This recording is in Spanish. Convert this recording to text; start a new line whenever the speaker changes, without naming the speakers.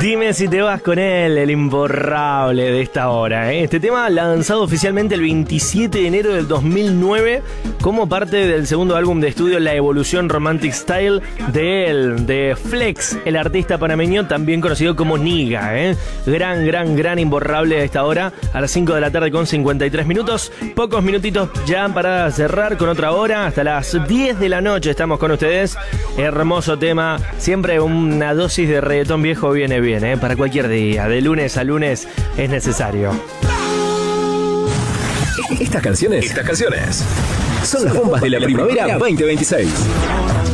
Dime si te vas con él, el imborrable de esta hora. Este tema lanzado oficialmente el 27 de enero del 2009 como parte del segundo álbum de estudio La Evolución Romantic Style de Flex, el artista panameño también conocido como Niga. Gran imborrable a esta hora, a las 5 de la tarde con 53 minutos. Pocos minutitos ya para cerrar con otra hora. Hasta las 10 de la noche estamos con ustedes. Hermoso tema, siempre una dosis de reggaetón viejo viene bien, para cualquier día, de lunes a lunes es necesario.
Estas canciones son las bombas de la primavera 2026.